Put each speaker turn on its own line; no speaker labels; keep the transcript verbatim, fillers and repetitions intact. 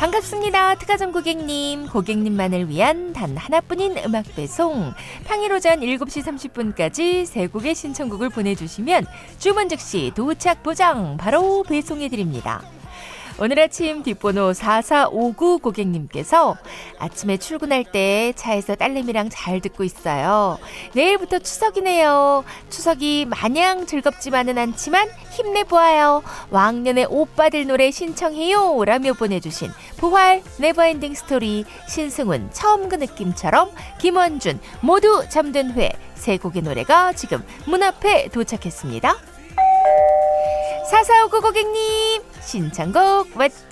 반갑습니다. 특가정 고객님, 고객님만을 위한 단 하나뿐인 음악 배송. 평일 오전 일곱 시 삼십 분까지 세 곡의 신청곡을 보내주시면 주문 즉시 도착 보장 바로 배송해드립니다. 오늘 아침 뒷번호 사사오구 고객님께서 아침에 출근할 때 차에서 딸내미랑 잘 듣고 있어요. 내일부터 추석이네요. 추석이 마냥 즐겁지만은 않지만 힘내보아요. 왕년의 오빠들 노래 신청해요 라며 보내주신 부활 네버엔딩 스토리, 신승훈 처음 그 느낌처럼, 김원준 모두 잠든 회 세 곡의 노래가 지금 문 앞에 도착했습니다. 사사오구 고객님 신청곡 왔죠?